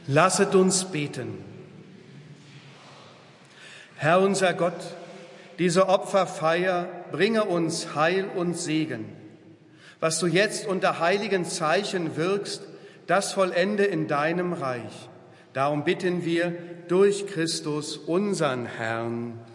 Lasset uns beten. Herr unser Gott, diese Opferfeier bringe uns Heil und Segen. Was du jetzt unter heiligen Zeichen wirkst, das vollende in deinem Reich. Darum bitten wir durch Christus, unseren Herrn.